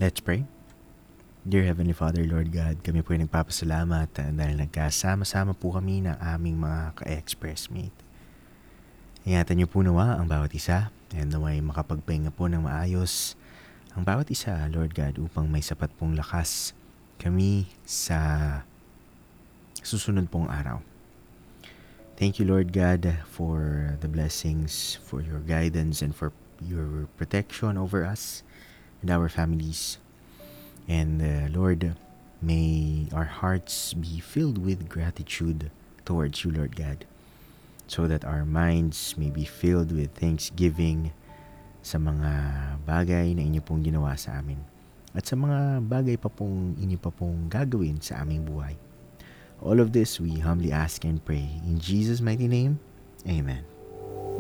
Let's pray. Dear Heavenly Father, Lord God, kami po ay nagpapasalamat dahil nagkasama-sama po kami ng aming mga ka-expressmate. Ingatan niyo po nawa ang bawat isa and naway makapagpahinga po ng maayos ang bawat isa, Lord God, upang may sapat pong lakas kami sa susunod pong araw. Thank you, Lord God, for the blessings, for your guidance, and for your protection over us and our families. And Lord, may our hearts be filled with gratitude towards you, Lord God, so that our minds may be filled with thanksgiving sa mga bagay na inyo pong ginawa sa amin at sa mga bagay pa pong inyo pa pong gagawin sa aming buhay. All of this we humbly ask and pray in Jesus' mighty name. Amen.